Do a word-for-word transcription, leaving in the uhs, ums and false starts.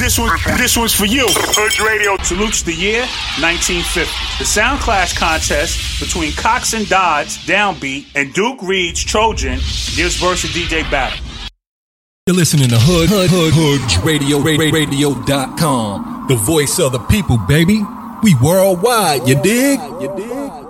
This one, this one's for you. Hood Radio salutes the year nineteen fifty. The Sound Clash contest between Cox and Dodds, Downbeat, and Duke Reed's Trojan gives verse a D J battle. You're listening to Hood, Hood, Hood, Hood Radio, Radio dot com. The voice of the people, baby. We worldwide, you dig? You dig?